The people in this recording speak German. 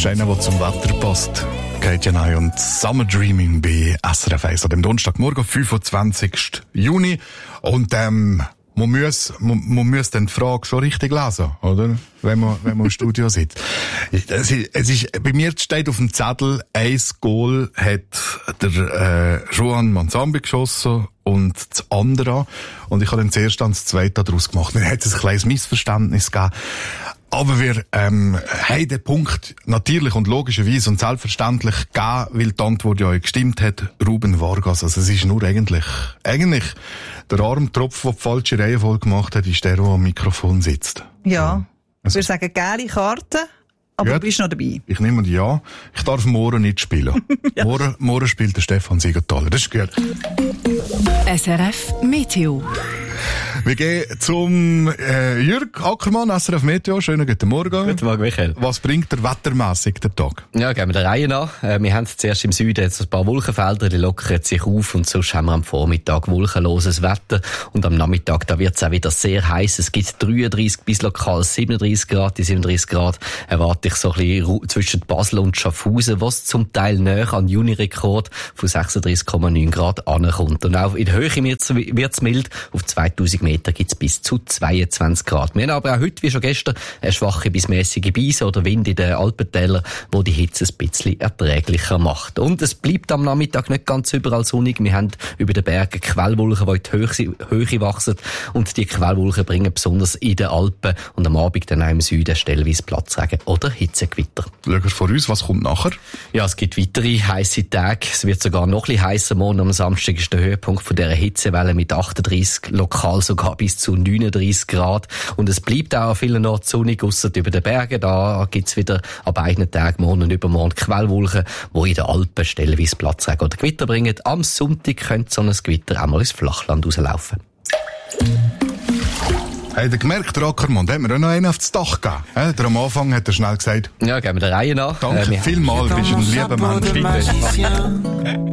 ist einer, der zum Wetter passt. Kate Janai und Summer Dreaming bei SRF 1 an dem Donnerstagmorgen, 25. Juni. Und man muss dann die Frage schon richtig lesen, oder? Wenn man im Studio sitzt. Es ist, bei mir steht auf dem Zettel, 1 Goal hat der Juan Manzambi geschossen und das andere. Und ich habe dann zuerst dann das zweite daraus gemacht. Dann hat es ein kleines Missverständnis gegeben. Aber wir haben den Punkt natürlich und logischerweise und selbstverständlich gegeben, weil die Antwort ja gestimmt hat, Ruben Vargas. Also es ist nur eigentlich der Armtropf, der die falsche Reihenfolge gemacht hat, ist der am Mikrofon sitzt. Ja, also, wir sagen gelbe Karte, aber ja, du bist noch dabei. Ich nehme die ja. Ich darf morgen nicht spielen. Ja. Morgen spielt der Stefan Siegenthaler. Das ist gut. SRF Meteo. Wir gehen zum Jürg Ackermann, SRF Meteo. Schönen guten Morgen. Guten Morgen, Michael. Was bringt der wettermässig der Tag? Ja, gehen wir der Reihe nach. Wir haben zuerst im Süden jetzt ein paar Wolkenfelder, die lockern sich auf und sonst haben wir am Vormittag wolkenloses Wetter und am Nachmittag, da wird es auch wieder sehr heiß. Es gibt 33 bis lokal 37 Grad. Die 37 Grad erwarte ich so ein bisschen zwischen Basel und Schaffhausen, was zum Teil näher an Juni-Rekord von 36,9 Grad ankommt. Und auch in der Höhe wird es mild. Auf 2000 Meter gibt es bis zu 22 Grad. Wir haben aber auch heute, wie schon gestern, eine schwache bis mäßige Brise oder Wind in den Alpentälern, wo die Hitze ein bisschen erträglicher macht. Und es bleibt am Nachmittag nicht ganz überall sonnig. Wir haben über den Bergen Quellwolken, die in die Höhe wachsen. Und die Quellwolken bringen besonders in den Alpen und am Abend dann auch im Süden stellenweise Platzregen oder Hitzegewitter. Schauen wir vor uns, was kommt nachher? Ja, es gibt weitere heisse Tage. Es wird sogar noch ein bisschen heißer. Morgen am Samstag ist der Höhepunkt von dieser Hitzewelle mit 38, lokal sogar bis zu 39 Grad. Und es bleibt auch an vielen Orten sonnig, ausser über den Bergen. Da gibt's wieder an beiden Tagen, morgen und übermorgen, Quellwolken, die in den Alpen stellenweise Platzregen oder Gewitter bringen. Am Sonntag könnte so ein Gewitter auch mal ins Flachland rauslaufen. Habt ihr gemerkt, der Ackermann, der hat mir auch noch einen aufs Dach gegeben. Am Anfang hat er schnell gesagt, ja, gehen wir der Reihe nach. Danke vielmals, bist ein lieber Mensch.